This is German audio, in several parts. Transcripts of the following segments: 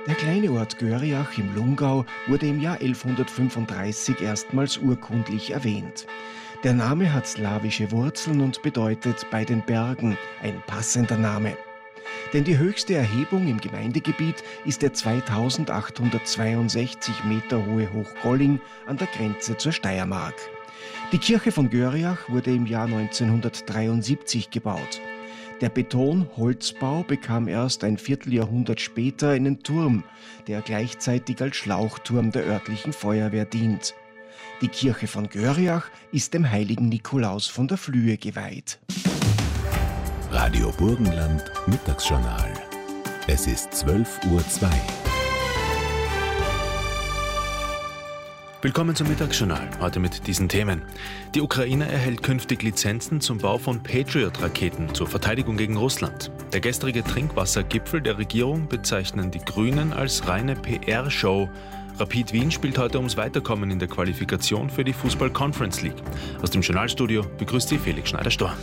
Der kleine Ort Görriach im Lungau wurde im Jahr 1135 erstmals urkundlich erwähnt. Der Name hat slawische Wurzeln und bedeutet bei den Bergen, ein passender Name. Denn die höchste Erhebung im Gemeindegebiet ist der 2862 Meter hohe Hochgolling an der Grenze zur Steiermark. Die Kirche von Görriach wurde im Jahr 1973 gebaut. Der Beton-Holzbau bekam erst ein Vierteljahrhundert später einen Turm, der gleichzeitig als Schlauchturm der örtlichen Feuerwehr dient. Die Kirche von Görriach ist dem heiligen Nikolaus von der Flühe geweiht. Radio Burgenland Mittagsjournal. Es ist 12:02 Uhr. Willkommen zum Mittagsjournal, heute mit diesen Themen. Die Ukraine erhält künftig Lizenzen zum Bau von Patriot-Raketen zur Verteidigung gegen Russland. Der gestrige Trinkwassergipfel der Regierung bezeichnen die Grünen als reine PR-Show. Rapid Wien spielt heute ums Weiterkommen in der Qualifikation für die Fußball-Conference League. Aus dem Journalstudio begrüßt Sie Felix Schneider-Storr.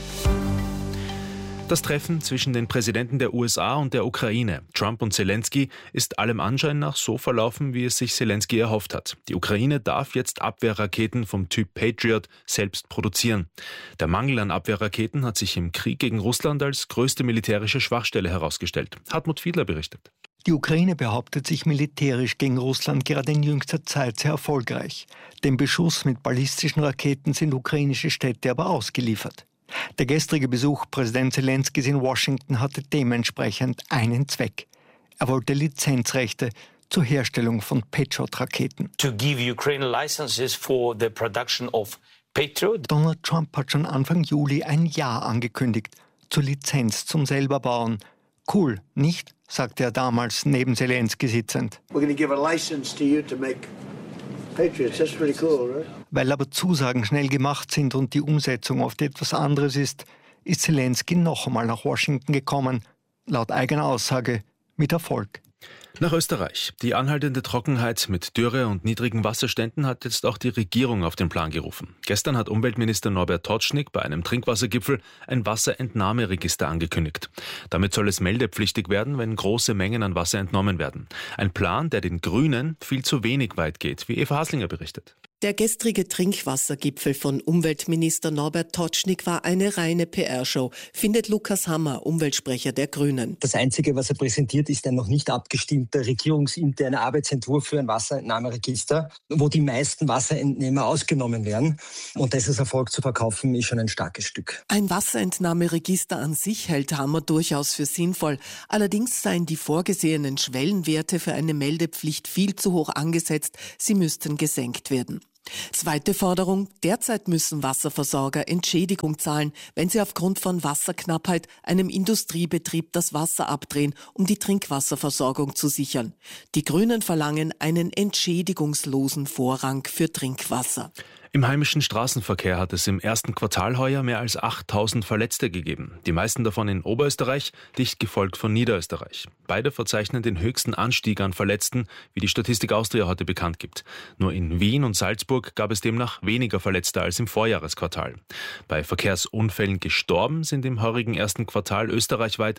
Das Treffen zwischen den Präsidenten der USA und der Ukraine, Trump und Zelensky, ist allem Anschein nach so verlaufen, wie es sich Zelensky erhofft hat. Die Ukraine darf jetzt Abwehrraketen vom Typ Patriot selbst produzieren. Der Mangel an Abwehrraketen hat sich im Krieg gegen Russland als größte militärische Schwachstelle herausgestellt. Hartmut Fiedler berichtet. Die Ukraine behauptet sich militärisch gegen Russland gerade in jüngster Zeit sehr erfolgreich. Dem Beschuss mit ballistischen Raketen sind ukrainische Städte aber ausgeliefert. Der gestrige Besuch Präsident Zelenskys in Washington hatte dementsprechend einen Zweck. Er wollte Lizenzrechte zur Herstellung von Patriot-Raketen. To give Ukraine licenses for the production of Patriot. Donald Trump hat schon Anfang Juli ein Ja angekündigt zur Lizenz zum Selberbauen. Cool, nicht? Sagte er damals neben Zelensky sitzend. We're going to give a license to you to make Patriots. That's pretty cool, right? Weil aber Zusagen schnell gemacht sind und die Umsetzung oft etwas anderes ist Zelensky noch einmal nach Washington gekommen, laut eigener Aussage mit Erfolg. Nach Österreich. Die anhaltende Trockenheit mit Dürre und niedrigen Wasserständen hat jetzt auch die Regierung auf den Plan gerufen. Gestern hat Umweltminister Norbert Totschnig bei einem Trinkwassergipfel ein Wasserentnahmeregister angekündigt. Damit soll es meldepflichtig werden, wenn große Mengen an Wasser entnommen werden. Ein Plan, der den Grünen viel zu wenig weit geht, wie Eva Haslinger berichtet. Der gestrige Trinkwassergipfel von Umweltminister Norbert Totschnig war eine reine PR-Show, findet Lukas Hammer, Umweltsprecher der Grünen. Das Einzige, was er präsentiert, ist ein noch nicht abgestimmter regierungsinterne Arbeitsentwurf für ein Wasserentnahmeregister, wo die meisten Wasserentnehmer ausgenommen werden. Und das als Erfolg zu verkaufen, ist schon ein starkes Stück. Ein Wasserentnahmeregister an sich hält Hammer durchaus für sinnvoll. Allerdings seien die vorgesehenen Schwellenwerte für eine Meldepflicht viel zu hoch angesetzt. Sie müssten gesenkt werden. Zweite Forderung: Derzeit müssen Wasserversorger Entschädigung zahlen, wenn sie aufgrund von Wasserknappheit einem Industriebetrieb das Wasser abdrehen, um die Trinkwasserversorgung zu sichern. Die Grünen verlangen einen entschädigungslosen Vorrang für Trinkwasser. Im heimischen Straßenverkehr hat es im ersten Quartal heuer mehr als 8.000 Verletzte gegeben. Die meisten davon in Oberösterreich, dicht gefolgt von Niederösterreich. Beide verzeichnen den höchsten Anstieg an Verletzten, wie die Statistik Austria heute bekannt gibt. Nur in Wien und Salzburg gab es demnach weniger Verletzte als im Vorjahresquartal. Bei Verkehrsunfällen gestorben sind im heurigen ersten Quartal österreichweit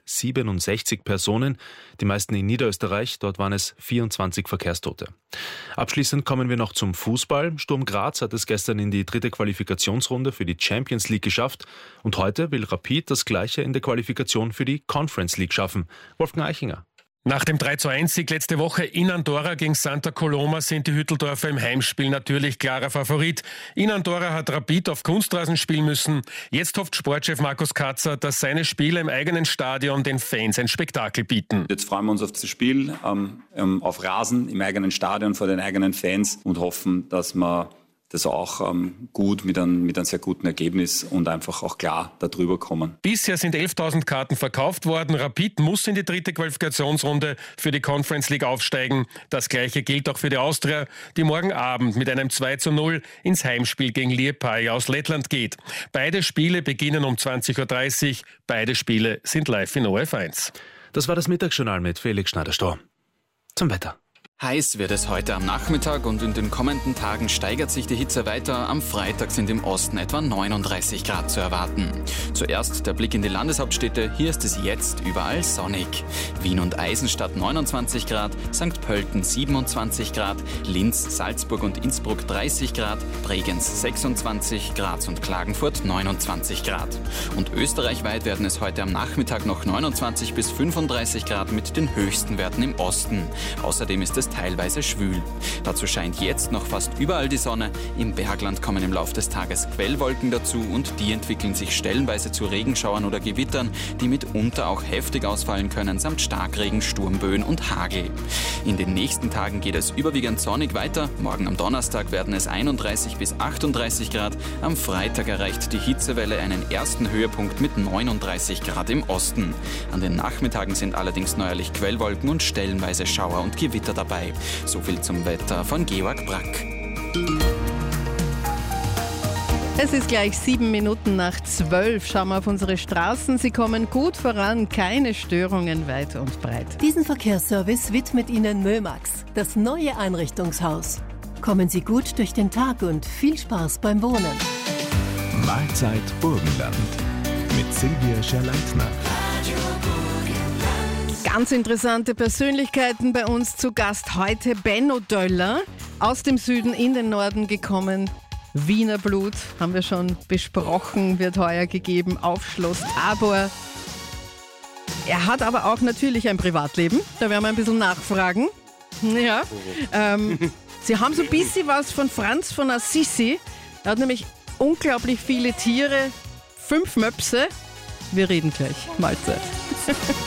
67 Personen, die meisten in Niederösterreich, dort waren es 24 Verkehrstote. Abschließend kommen wir noch zum Fußball. Sturm Graz hat es gestern in die dritte Qualifikationsrunde für die Champions League geschafft und heute will Rapid das Gleiche in der Qualifikation für die Conference League schaffen. Wolfgang Eichinger. Nach dem 3:1-Sieg letzte Woche in Andorra gegen Santa Coloma sind die Hütteldorfer im Heimspiel natürlich klarer Favorit. In Andorra hat Rapid auf Kunstrasen spielen müssen. Jetzt hofft Sportchef Markus Katzer, dass seine Spiele im eigenen Stadion den Fans ein Spektakel bieten. Jetzt freuen wir uns auf das Spiel auf Rasen im eigenen Stadion vor den eigenen Fans und hoffen, dass wir das auch gut mit einem sehr guten Ergebnis und einfach auch klar darüber kommen. Bisher sind 11.000 Karten verkauft worden. Rapid muss in die dritte Qualifikationsrunde für die Conference League aufsteigen. Das Gleiche gilt auch für die Austria, die morgen Abend mit einem 2:0 ins Heimspiel gegen Liepāja aus Lettland geht. Beide Spiele beginnen um 20.30 Uhr. Beide Spiele sind live in ORF1. Das war das Mittagsjournal mit Felix Schneider-Storr. Zum Wetter. Heiß wird es heute am Nachmittag und in den kommenden Tagen steigert sich die Hitze weiter. Am Freitag sind im Osten etwa 39 Grad zu erwarten. Zuerst der Blick in die Landeshauptstädte. Hier ist es jetzt überall sonnig. Wien und Eisenstadt 29 Grad, St. Pölten 27 Grad, Linz, Salzburg und Innsbruck 30 Grad, Bregenz 26, Graz und Klagenfurt 29 Grad. Und österreichweit werden es heute am Nachmittag noch 29 bis 35 Grad mit den höchsten Werten im Osten. Außerdem ist es teilweise schwül. Dazu scheint jetzt noch fast überall die Sonne. Im Bergland kommen im Laufe des Tages Quellwolken dazu und die entwickeln sich stellenweise zu Regenschauern oder Gewittern, die mitunter auch heftig ausfallen können, samt Starkregen, Sturmböen und Hagel. In den nächsten Tagen geht es überwiegend sonnig weiter. Morgen am Donnerstag werden es 31 bis 38 Grad. Am Freitag erreicht die Hitzewelle einen ersten Höhepunkt mit 39 Grad im Osten. An den Nachmittagen sind allerdings neuerlich Quellwolken und stellenweise Schauer und Gewitter dabei. So viel zum Wetter von Georg Brack. Es ist gleich 7 Minuten nach 12. Schauen wir auf unsere Straßen. Sie kommen gut voran, keine Störungen weit und breit. Diesen Verkehrsservice widmet Ihnen Mömax, das neue Einrichtungshaus. Kommen Sie gut durch den Tag und viel Spaß beim Wohnen. Mahlzeit Burgenland mit Silvia Scherleitner. Ganz interessante Persönlichkeiten bei uns zu Gast heute. Benno Döller, aus dem Süden in den Norden gekommen. Wiener Blut, haben wir schon besprochen, wird heuer gegeben auf Schloss Tabor. Er hat aber auch natürlich ein Privatleben, da werden wir ein bisschen nachfragen. Ja. Sie haben so ein bisschen was von Franz von Assisi. Er hat nämlich unglaublich viele Tiere, 5 Möpse. Wir reden gleich. Mahlzeit.